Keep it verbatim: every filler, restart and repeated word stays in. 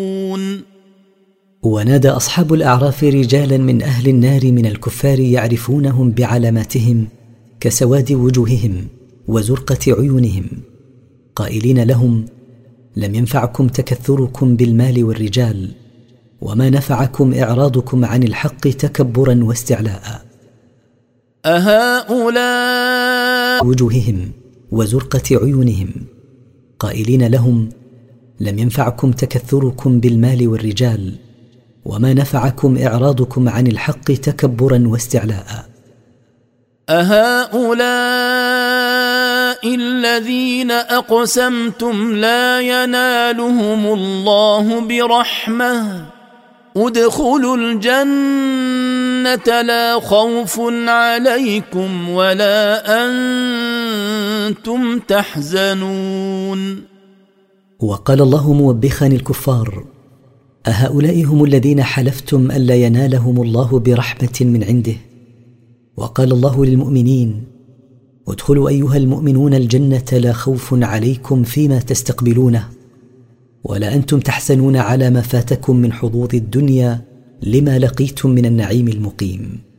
ونادى أصحاب الأعراف رجالا من أهل النار من الكفار يعرفونهم بعلاماتهم كسواد وجوههم وزرقة عيونهم، قائلين لهم: لم ينفعكم تكثركم بالمال والرجال، وما نفعكم إعراضكم عن الحق تكبرا واستعلاء. أهؤلاء وجوههم وزرقة عيونهم، قائلين لهم: لم ينفعكم تكثركم بالمال والرجال، وما نفعكم إعراضكم عن الحق تكبرا واستعلاء. أهؤلاء الذين أقسمتم لا ينالهم الله برحمة ادخلوا الجنة لا خوف عليكم ولا أنتم تحزنون. وقال الله موبخا الكفار: أهؤلاء هم الذين حلفتم ألا ينالهم الله برحمة من عنده؟ وقال الله للمؤمنين: ادخلوا أيها المؤمنون الجنة لا خوف عليكم فيما تستقبلونه، ولا أنتم تحزنون على ما فاتكم من حظوظ الدنيا لما لقيتم من النعيم المقيم.